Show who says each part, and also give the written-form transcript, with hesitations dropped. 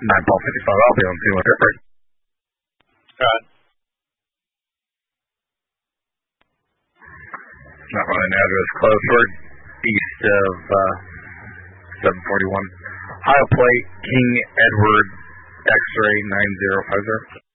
Speaker 1: ball 55. I'll be on 200. Not running address close. We're east of 741. Ohio plate, King Edward, X-ray 9050.